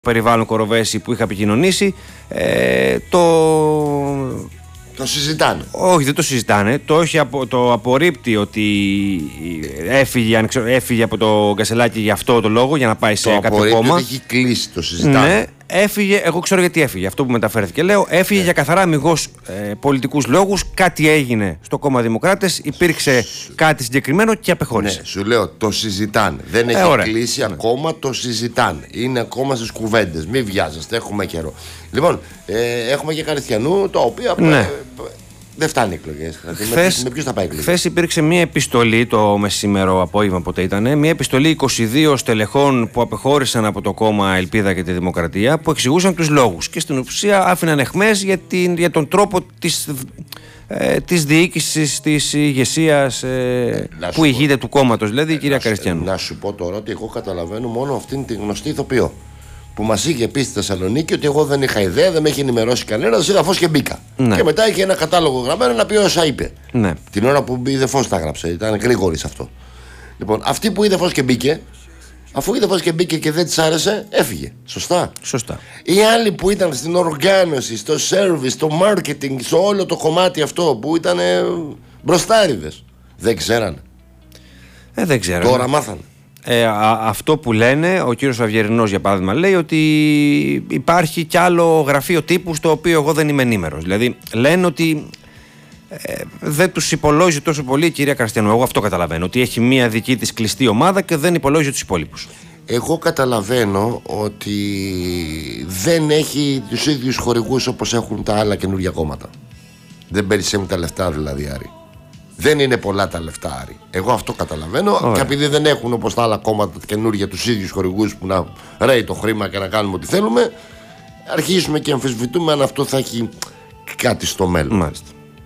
περιβάλλον Κοροβέση που είχα επικοινωνήσει, το συζητάνε. Όχι, δεν το συζητάνε. Το απορρίπτει ότι έφυγε από το Κασελάκη για αυτό το λόγο, για να πάει σε κάποιο κόμμα. Ότι έχει κλείσει, το συζητάνε. Ναι, έφυγε. Εγώ ξέρω γιατί έφυγε. Αυτό που μεταφέρθηκε. Λέω, έφυγε για καθαρά αμιγώς πολιτικούς λόγους. Κάτι έγινε στο κόμμα Δημοκράτες. Υπήρξε κάτι συγκεκριμένο και απεχώρησε. Ναι, σου λέω, το συζητάνε. Δεν έχει κλείσει ακόμα, το συζητάνε. Είναι ακόμα στις κουβέντες. Μην βιάζεστε, έχουμε καιρό. Λοιπόν, έχουμε και Καριστιανού, το οποίο. Ναι. Δεν φτάνει εκλογές. Με ποιους θα πάει εκλογές? Χθες υπήρξε μια επιστολή το μεσήμερο απόγευμα, πότε ήταν. Μια επιστολή 22 στελεχών που απεχώρησαν από το κόμμα Ελπίδα και τη Δημοκρατία, που εξηγούσαν τους λόγους. Και στην ουσία άφηναν αιχμές για τον τρόπο της διοίκησης, της ηγεσίας που ηγείται του κόμματος, δηλαδή η κυρία Καριστιανού. Να σου πω τώρα ότι εγώ καταλαβαίνω μόνο αυτήν την γνωστή ηθοποιό που μας είχε πει στη Θεσσαλονίκη ότι εγώ δεν είχα ιδέα, δεν με είχε ενημερώσει κανένας, είδα φως και μπήκα. Ναι. Και μετά είχε ένα κατάλογο γραμμένο να πει όσα είπε. Ναι. Την ώρα που είδε φως τα έγραψε, ήταν γρήγορη σε αυτό. Λοιπόν, αυτή που είδε φως και μπήκε, αφού είδε φως και μπήκε και δεν της άρεσε, έφυγε. Σωστά. Σωστά. Οι άλλοι που ήταν στην οργάνωση, στο service, στο marketing, σε όλο το κομμάτι αυτό που ήταν μπροστάριδες, δεν ξέρανε. Δεν ξέρανε. Τώρα μάθανε. Αυτό που λένε, ο κύριος Αυγερινός για παράδειγμα λέει ότι υπάρχει κι άλλο γραφείο τύπου στο οποίο εγώ δεν είμαι ενήμερος. Δηλαδή λένε ότι δεν τους υπολόγιζε τόσο πολύ η κυρία Καριστιανού. Εγώ αυτό καταλαβαίνω, ότι έχει μία δική της κλειστή ομάδα και δεν υπολόγιζε τους υπόλοιπους. Εγώ καταλαβαίνω ότι δεν έχει τους ίδιους χορηγούς όπως έχουν τα άλλα καινούργια κόμματα. Δεν περισσεύουν τα λεφτά δηλαδή, Άρη. Δεν είναι πολλά τα λεφτά, Άρη. Εγώ αυτό καταλαβαίνω. Ωραία. Και επειδή δεν έχουν όπως τα άλλα κόμματα καινούργια τους ίδιους χορηγούς που να ρέει το χρήμα και να κάνουμε ό,τι θέλουμε, αρχίζουμε και αμφισβητούμε αν αυτό θα έχει κάτι στο μέλλον. Μάλιστα.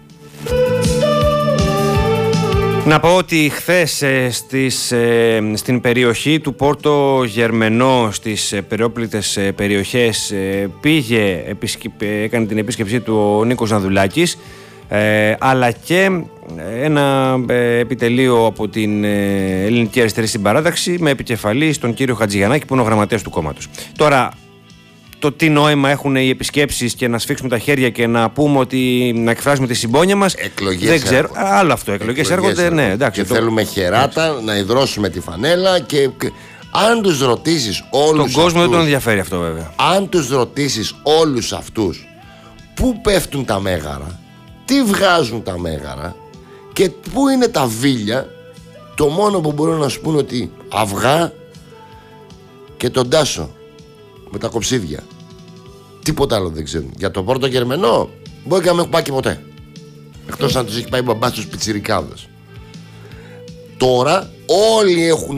Να πω ότι χθες στην περιοχή του Πόρτο Γερμενό, στις περιόπλητες περιοχές, έκανε την επίσκεψή του ο Νίκος Ναδουλάκης, αλλά και ένα επιτελείο από την Ελληνική Αριστερή Συμπαράταξη με επικεφαλή στον κύριο Χατζηγιαννάκη που είναι ο γραμματέας του κόμματος. Τώρα, το τι νόημα έχουν οι επισκέψεις και να σφίξουμε τα χέρια και να πούμε ότι να εκφράσουμε τη συμπόνια μας, εκλογές δεν ξέρω. Άλλο αυτό, εκλογές έρχονται, ναι, εντάξει. Και θέλουμε χεράτα, να υδρώσουμε τη φανέλα και αν τους ρωτήσεις όλους τον κόσμο αυτούς, δεν τον ενδιαφέρει αυτό βέβαια. Αν τους ρωτήσεις όλους αυτούς πού πέφτουν τα μέγαρα, τι βγάζουν τα μέγαρα και πού είναι τα βίλια, το μόνο που μπορούν να σου πούν ότι αυγά και τον Τάσο με τα κοψίδια. Τίποτα άλλο δεν ξέρουν. Για το Πόρτο Γερμενό μπορεί και να μην έχουν πάει και ποτέ, εκτός αν τους έχει πάει μπαμπάς τους πιτσιρικάδες. Τώρα όλοι έχουν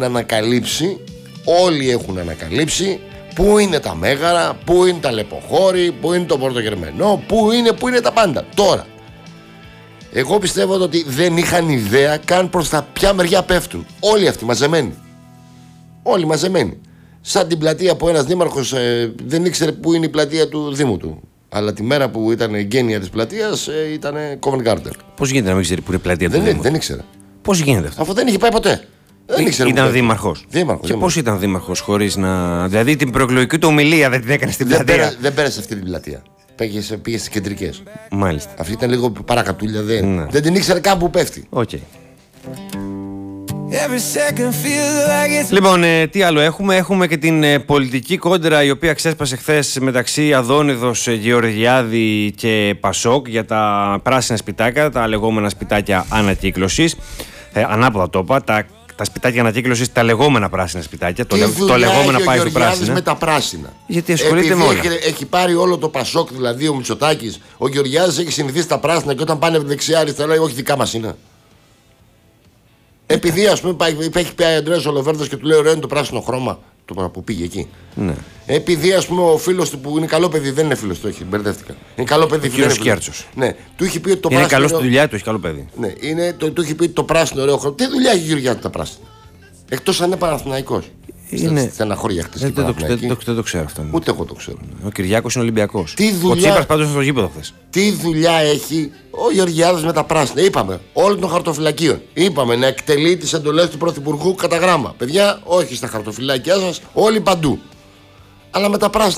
ανακαλύψει πού είναι τα μέγαρα, πού είναι τα λεποχώρη, πού είναι το Πόρτο Γερμενό, πού είναι τα πάντα. Τώρα εγώ πιστεύω ότι δεν είχαν ιδέα καν προς τα ποια μεριά πέφτουν. Όλοι αυτοί μαζεμένοι. Σαν την πλατεία που ένας δήμαρχος δεν ήξερε πού είναι η πλατεία του Δήμου του. Αλλά τη μέρα που ήταν εγγένεια της πλατείας ήταν Covent Garden. Πώς γίνεται να μην ξέρει πού είναι η πλατεία του Δήμου? Δεν ήξερε. Πώς γίνεται αυτό? Αφού δεν είχε πάει ποτέ. Ήταν δήμαρχος. Και πώς ήταν δήμαρχος χωρίς να. Δηλαδή την προεκλογική του ομιλία δεν την έκανε στην πλατεία? Δεν πέρασε αυτή την πλατεία. Πήγε στις κεντρικές. Μάλιστα. Αυτή ήταν λίγο παρακατούλια. Δεν την ήξερε καν που πέφτει. Okay. Λοιπόν, τι άλλο έχουμε? Έχουμε και την πολιτική κόντρα η οποία ξέσπασε χθες μεταξύ Αδόνιδος, Γεωργιάδη και Πασόκ για τα πράσινα σπιτάκια, τα λεγόμενα σπιτάκια ανακύκλωσης. Ανάποδα το είπα, τα σπιτάκια ανακύκλωσης, τα λεγόμενα πράσινα σπιτάκια. Το λεγόμενα πάει στο πράσινο. Με τα πράσινα. Γιατί ασχολείται με όλα. Έχει πάρει όλο το Πασόκ, δηλαδή ο Μητσοτάκης. Ο Γεωργιάδης έχει συνηθίσει τα πράσινα και όταν πάνε δεξιά-αριστερά λέει όχι, δικά μας είναι. Επειδή ας πούμε έχει πει ο Αντρέας Ολοβέρδος και του λέει ωραίο είναι το πράσινο χρώμα που πήγε εκεί. Ναι. Επειδή ας πούμε ο φίλος του που είναι καλό παιδί, δεν είναι φίλος του, όχι, μπερδεύτηκα. Είναι καλό παιδί, φίλος του Κέρτσος. Ναι, του έχει πει ότι το είναι πράσινο. Είναι καλό στη δουλειά του, έχει καλό παιδί. Ναι, του έχει πει ότι το πράσινο ωραίο χρώμα. Τι δουλειά έχει η Γεωργιάδη τα πράσινα? Εκτός αν είναι Παναθηναϊκός. Είναι στεναχώρια χτες. Δεν το ξέρω αυτό. Ούτε εγώ το ξέρω. Ο Κυριάκος είναι Ολυμπιακός. Ο Τσίπρας πάντως στο γήπεδο χθες. Τι δουλειά έχει ο Γεωργιάδης με τα πράσινα? Είπαμε όλων των χαρτοφυλακίων. Είπαμε να εκτελεί τις εντολές του Πρωθυπουργού κατά γράμμα. Παιδιά, όχι στα χαρτοφυλάκια σας, όλοι παντού. αλλά με τα πράσινα